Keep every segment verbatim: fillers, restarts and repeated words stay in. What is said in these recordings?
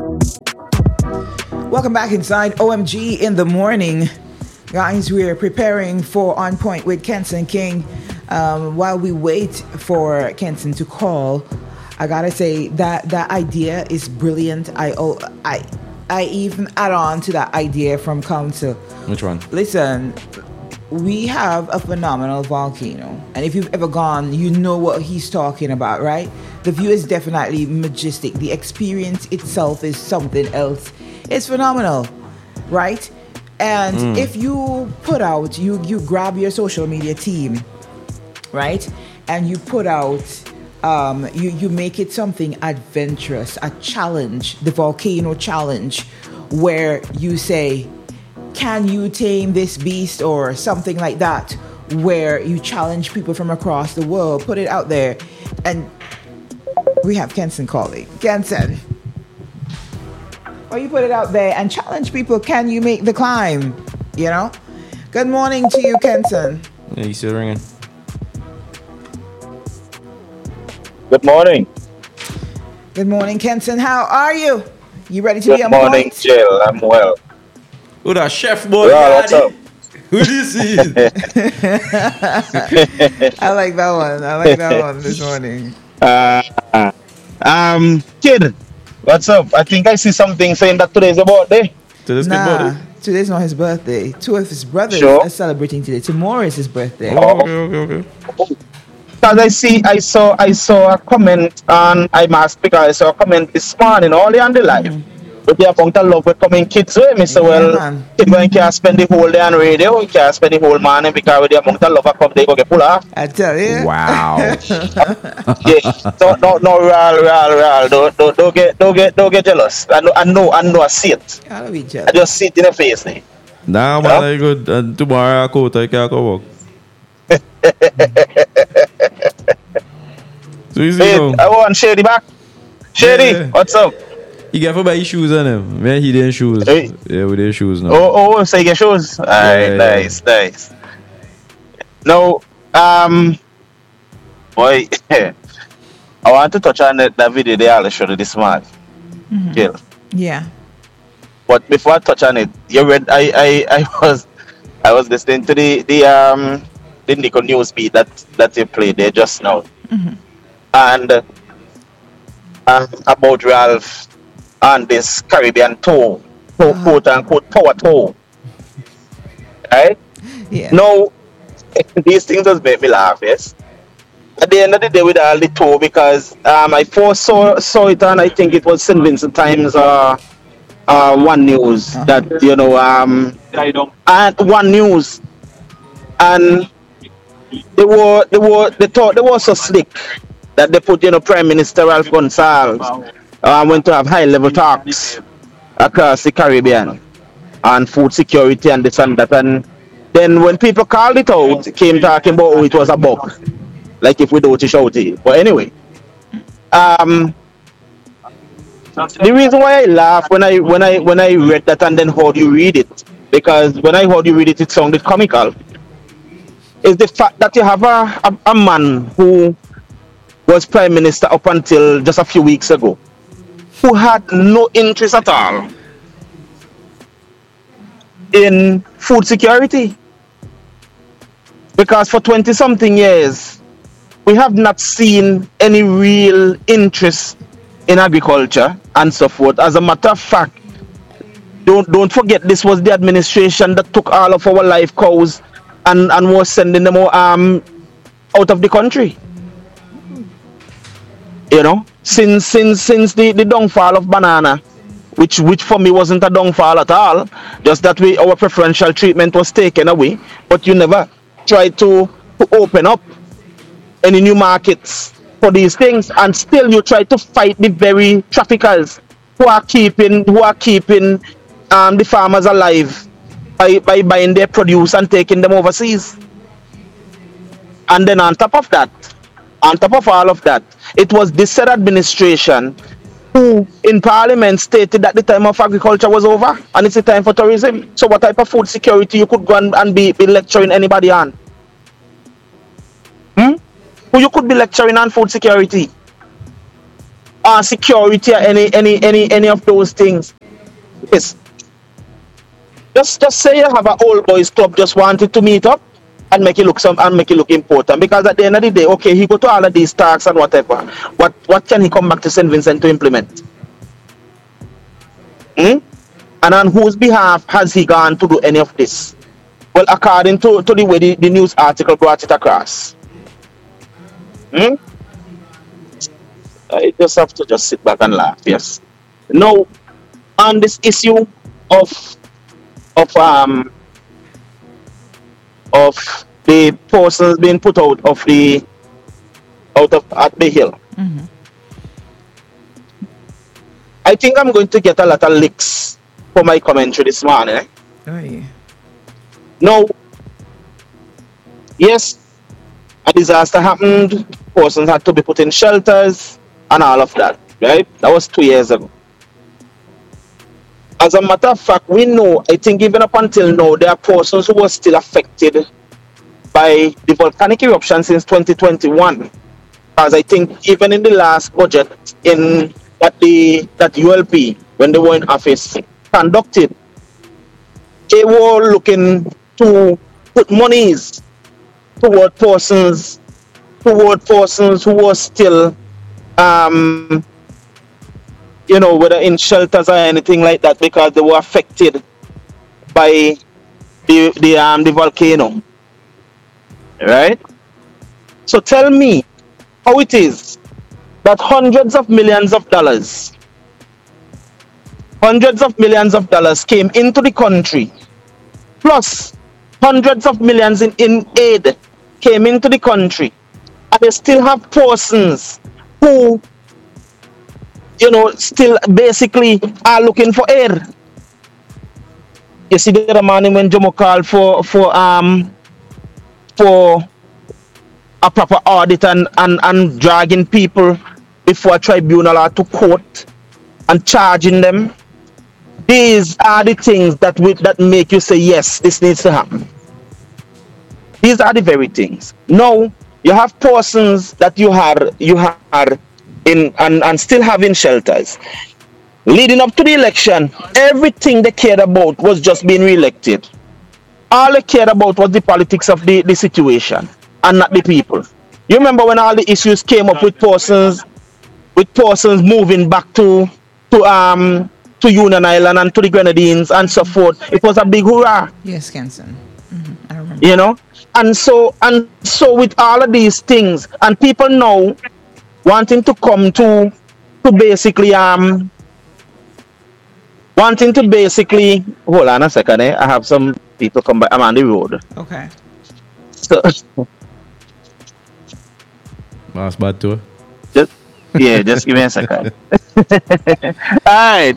Welcome back inside O M G in the morning. Guys, we're preparing for On Point with Kenson King. Um, while we wait for Kenson to call, I gotta say that that idea is brilliant. I oh, I I even add on to that idea from Council. Which one? Listen, we have a phenomenal volcano, and if you've ever gone, you know what he's talking about, right? The view is definitely majestic. The experience itself is something else. It's phenomenal, right? And mm. if you put out, you you grab your social media team, right? And you put out, um, you, you make it something adventurous, a challenge, the volcano challenge, where you say, can you tame this beast or something like that, where you challenge people from across the world, put it out there. And we have Kenson calling. Kenson. Or you put it out there and challenge people, can you make the climb? You know? Good morning to you, Kenson. Yeah, you still ringing? Good morning. Good morning, Kenson. How are you? You ready to Good be on morning, point? Jill. I'm well. Who that chef boy? Well, what's up? Who do you see? I like that one. I like that one this morning. Uh, um, kid, what's up? I think I see something saying that today's your birthday. Today's Nah, good birthday. today's not his birthday. Two of his brothers Sure. are celebrating today. Tomorrow is his birthday. Oh, okay, okay, okay. Because I see, I saw, I saw a comment on I must speak. I saw a comment this morning, only on the live. Mm. With the amount of love with coming kids with me. So, Yeah, well, man. kid going can't spend the whole day on radio, you can't spend the whole morning because with the amount of love that come, they go get pull off. I tell you. Wow. Yeah, so no, no, real, real, real. Don't, don't, don't get, don't get, don't get jealous. I know, I know, I know. I see it. I'll be I jealous. just see it in the face. Now. Nah, man, I good. And tomorrow I go to I can't go work. So you see Hey, now, I want Shady back. Shady, Yeah. what's up? you get for buy shoes on him. Man, he didn't shoes. Hey. Yeah, with their shoes now. Oh, oh, so you get shoes. Alright, yeah. nice, nice. No, um, boy, I want to touch on that, that video they all showed you this morning. Mhm. Jill. Yeah. But before I touch on it, you read. I, I, I was, I was listening to the the um the Nico news beat that that you played there just now, Mhm. and uh, about Ralph and this Caribbean tour, tour Ah. quote unquote power tour, right? Yeah. No, these things just make me laugh. Yes. At the end of the day, with all the tour, because um, I first saw saw it on, I think it was Saint Vincent Times, uh, uh, One News, Uh-huh. that you know, um, and One News, and they were they were they thought they were so slick that they put, you know, Prime Minister Ralph Gonsalves uh, went to have high level talks across the Caribbean on food security and this and that, and then when people called it out, it came talking about, oh, it was a bug, like if we don't shout it. But anyway, um, the reason why I laugh when I when I when I read that and then heard you read it, because when I heard you read it, it sounded comical. Is the fact that you have a, a, a man who was prime minister up until just a few weeks ago, who had no interest at all in food security, because for twenty something years we have not seen any real interest in agriculture and so forth. As a matter of fact, don't don't forget, this was the administration that took all of our live cows and, and was sending them um out of the country. You know, since since since the, the downfall of banana, which which for me wasn't a downfall at all, just that we our preferential treatment was taken away, but you never tried to, to open up any new markets for these things, and still you try to fight the very traffickers who are keeping who are keeping um, the farmers alive by, by buying their produce and taking them overseas. And then on top of that, on top of all of that, it was this said administration who in parliament stated that the time of agriculture was over and it's the time for tourism. So what type of food security you could go and, and be, be lecturing anybody on? Hmm? Who you could be lecturing on food security? uh, security or any any any any of those things. Yes. Just just say you have an old boys club just wanted to meet up and make it look some and make it look important. Because at the end of the day, okay, he go to all of these talks and whatever. What what can he come back to Saint Vincent to implement? Hmm? And on whose behalf has he gone to do any of this? Well, according to, to the way the, the news article brought it across. Hmm? I just have to just sit back and laugh, yes. Now, on this issue of of um of the persons being put out of the out of at the hill. Mm-hmm. I think I'm going to get a lot of licks for my commentary this morning. Eh? Oh, yeah. No. Yes, a disaster happened. Persons had to be put in shelters and all of that. Right? That was two years ago. As a matter of fact, we know, I think even up until now, there are persons who were still affected by the volcanic eruption since twenty twenty-one. As I think even in the last budget in that the that U L P, when they were in office, conducted, they were looking to put monies toward persons, toward persons who were still, um, you know, whether in shelters or anything like that, because they were affected by the the um the volcano, right? So tell me how it is that hundreds of millions of dollars, hundreds of millions of dollars came into the country, plus hundreds of millions in, in aid came into the country, and they still have persons who, you know, still basically are looking for aid. You see the other morning when Jomo called for for um for a proper audit and, and, and dragging people before a tribunal or to court and charging them. These are the things that we, that make you say, yes, this needs to happen. These are the very things. Now, you have persons that you are you are in and, and still having shelters. Leading up to the election, everything they cared about was just being re-elected. All they cared about was the politics of the, the situation and not the people. You remember when all the issues came up with persons with persons moving back to to um to Union Island and to the Grenadines and so forth. It was a big hurrah. Yes, Kenson. Mm-hmm. I remember. You know? And so and so with all of these things, and people now wanting to come to to basically um wanting to basically hold on a second, eh? I have some people come by. I'm on the road. Okay. So That's bad too. just yeah, just give me a second. Alright.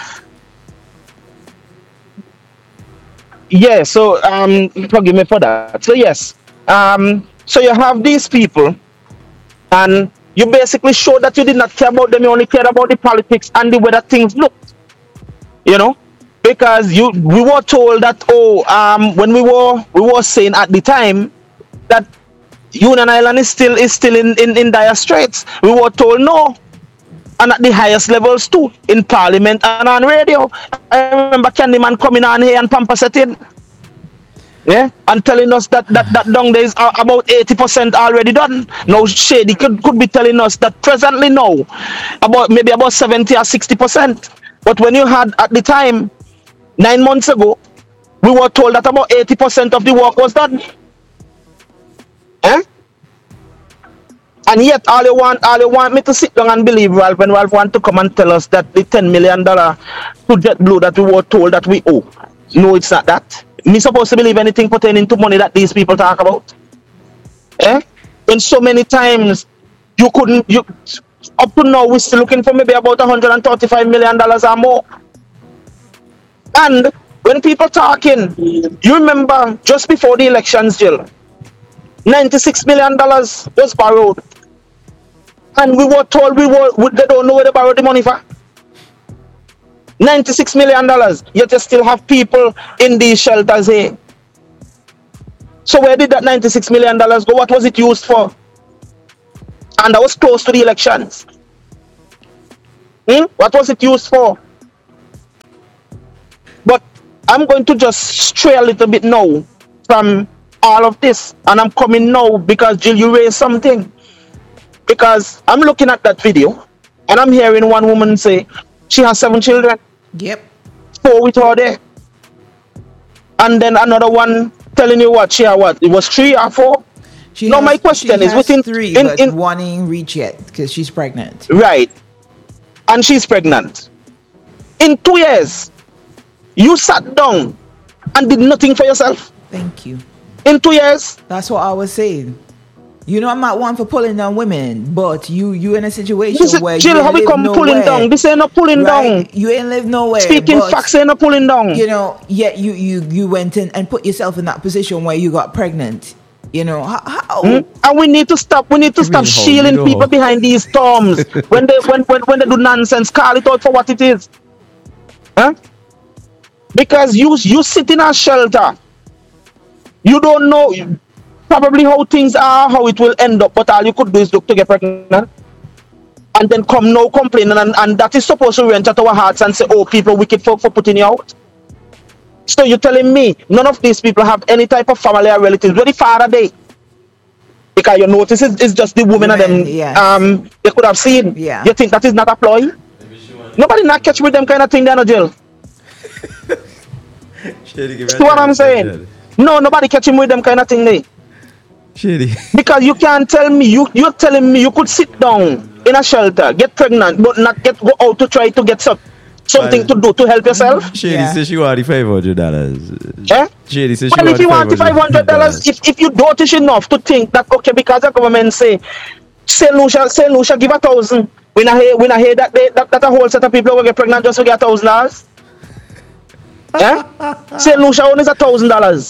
Yeah, so um forgive me for that. So yes. Um so you have these people and you basically show that you did not care about them, you only cared about the politics and the way that things look. You know? Because you we were told that oh um when we were we were saying at the time that Union Island is still is still in, in, in dire straits. We were told no. And at the highest levels too, in Parliament and on radio. I remember Candyman coming on here and pamper setting. Yeah, and telling us that that, that down there is uh, about eighty percent already done. Now Shady could, could be telling us that presently now, about maybe about seventy or sixty percent. But when you had at the time, nine months ago, we were told that about eighty percent of the work was done. Eh? And yet all you want all you want me to sit down and believe Ralph when Ralph want to come and tell us that the ten million dollar to JetBlue that we were told that we owe. No, it's not that. Me supposed to believe anything pertaining to money that these people talk about. Eh? And so many times you couldn't you up to now we're still looking for maybe about one hundred thirty-five million dollars or more. And when people talking, you remember just before the elections, Jill, ninety-six million dollars was borrowed. And we were told we were we, they don't know where they borrowed the money for. ninety-six million dollars. Yet you still have people in these shelters here. So where did that ninety-six million dollars go? What was it used for? And that was close to the elections. Hmm? What was it used for? But I'm going to just stray a little bit now from all of this. And I'm coming now because Jill, you raised something. Because I'm looking at that video and I'm hearing one woman say she has seven children. Yep. Four with her there. And then another one telling you what she had what? It was three or four? She no, has, my question is within three, in, but in, one ain't reached yet because she's pregnant. Right. And she's pregnant. In two years, you sat down and did nothing for yourself. Thank you. In two years. That's what I was saying. You know, I'm not one for pulling down women, but you you in a situation this is, where Jill, you how we come nowhere. pulling down? This ain't no pulling right? down. You ain't live nowhere. Speaking but, facts ain't no pulling down. You know, yet you you you went in and put yourself in that position where you got pregnant. You know how? how? Mm? And we need to stop. We need to stop shielding you know. people behind these storms when they when, when when they do nonsense. Call it out for what it is. Huh? Because you you sit in a shelter. You don't know probably how things are, how it will end up, but all you could do is look to get pregnant. And then come no complaining, and, and that is supposed to enter to our hearts and say, oh, people wicked for, for putting you out. So you're telling me none of these people have any type of family or relatives? Where the father they? Because you notice it's, it's just the women of them yes. um they could have seen. Yeah. You think that is not a ploy? Nobody not catch with them kind of thing, they're not jail. See what I'm saying? No, nobody catch him with them kind of thing, they. Shitty. Because you can't tell me, you you're telling me you could sit down in a shelter, get pregnant, but not get go out to try to get some something Well, to do to help yourself. Shady Yeah. says she want the five hundred dollars. Eh? Shady says she Well, if you want the five five hundred dollars, if, if you dotish enough to think that okay, because the government say Saint Lucia, Saint Lucia give a thousand. We not hear we not hear that they, that, that a whole set of people will get pregnant just to get a thousand dollars. Eh? Saint Lucia only is a thousand dollars.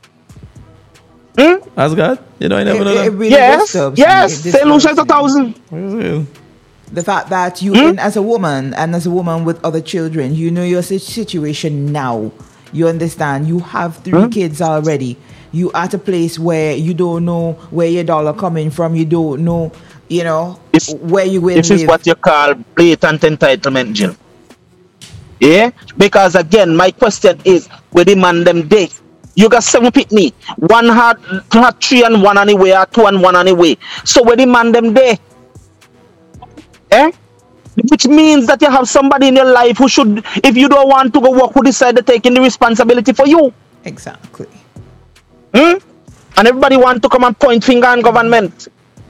Hmm? As God? You know I never It, know it that. really Yes, disturbs yes. me. It Saint Lucia disturbs is a me. thousand. What is it? The fact that you, Hmm? in, as a woman and as a woman with other children, you know your si- situation now. You understand. You have three Hmm? kids already. You at a place where you don't know where your dollar coming from. You don't know, you know, This, where you will this live. is what you call blatant entitlement, Jill. Yeah? Because again, my question is, where the man them day? You got seven pitney. One had, had three and one anyway, or two and one anyway. So where the man them day? Eh? Which means that you have somebody in your life who should, if you don't want to go work, who decide to take in the responsibility for you. Exactly. Hmm? And everybody want to come and point finger on government.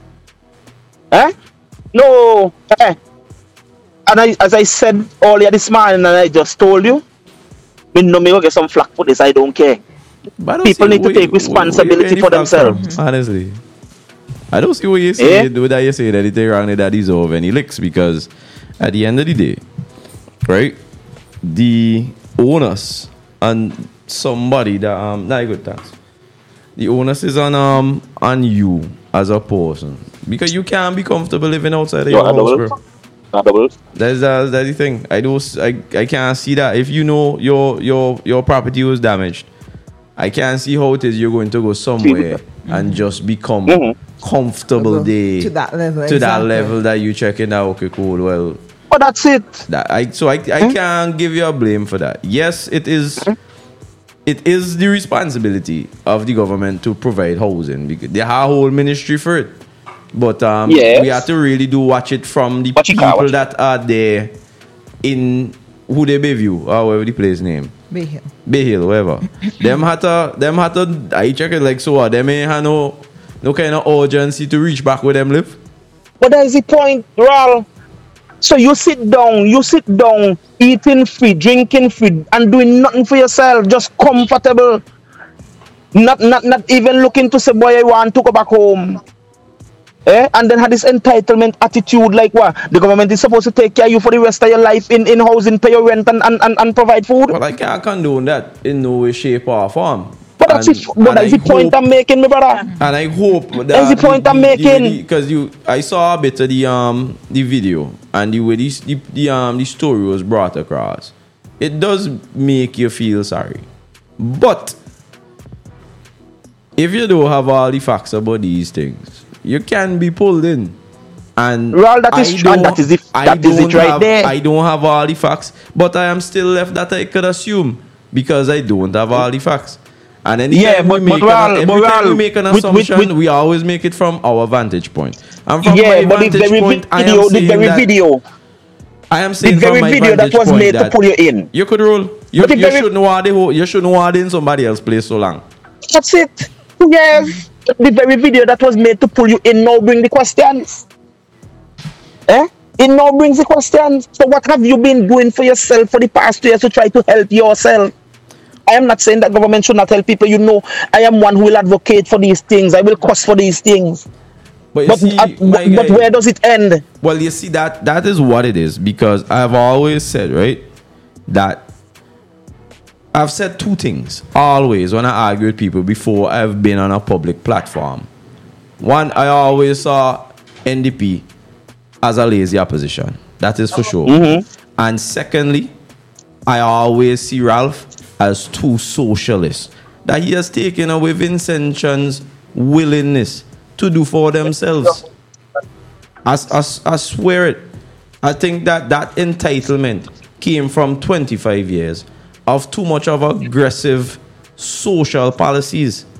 Eh? No. Eh. And I, as I said earlier this morning, and I just told you, me no me go get some flack for this. I don't care. But I don't People see need to where take you- where- responsibility where you for getting the fact themselves. from, honestly. I don't see what you Eh? say. Do that you say that it wrong that deserve any licks because at the end of the day, right? The onus and somebody that um not good thanks. The onus is on um on you as a person because you can't be comfortable living outside of your house, bro. That's uh, that's the thing. I do I, I can't see that if you know your your your property was damaged. I can't see how it is you're going to go somewhere and just become Mhm. comfortable Go there to that level, to that exactly. level that you checking out. Okay, cool. Well, But that's it. that I so I I can't give you a blame for that. Yes, it is. It is the responsibility of the government to provide housing because they have a whole ministry for it. But um, Yes. we have to really do watch it from the Watch it, people watch it. that are there in who they Bayview or whatever the place name. Be here. Bay Hill, whatever. them had to, them had to, I check it like so. What, them ain't have no, no kind of urgency to reach back where them live. But that's the point, Ral. So you sit down, you sit down, eating free, drinking free, and doing nothing for yourself, just comfortable. Not, not, not even looking to say, boy, I want to go back home. Eh? And then had this entitlement attitude, like what? The government is supposed to take care of you for the rest of your life in, in housing, pay your rent, and, and, and, and provide food. But I can't condone that in no way, shape, or form. But that's And- it. But that's and the I point hope- I'm making, my brother. And I hope that That's the point I'm making. because you, I saw a bit of the um the video and the way this the, the um the story was brought across. It does make you feel sorry, but if you don't have all the facts about these things, you can be pulled in. And well, that is I true, and don't- that is it. I That is don't it right have- there. I don't have all the facts, but I am still left that I could assume because I don't have all the facts. And anytime Yeah, we but- make but an, Ral- every but time we Ral, make an with- with- assumption, with- we always make it from our vantage point. And from Yeah, my but the vantage very point, I video, am the saying very that video, I am the saying from very my video that vantage was point made to that pull you in. you could roll. You, But the you very- shouldn't want the whole, you shouldn't want in somebody else's place so long. That's it. Yes, the very video that was made to pull you in now bring the questions. Eh? It now brings the questions. So what have you been doing for yourself for the past two years to try to help yourself? I am not saying that government should not help people. You know, I am one who will advocate for these things. I will cuss for these things. But you But, see, uh, my but, but guy- where does it end? Well, you see that that is what it is because I've always said, right, that I've said two things always when I argue with people before I've been on a public platform. One, I always saw N D P as a lazy opposition. That is for sure. And secondly, I always see Ralph as too socialist. That he has taken away Vincentian's willingness to do for themselves. I, I, I swear it. I think that that entitlement came from twenty-five years of too much of aggressive social policies.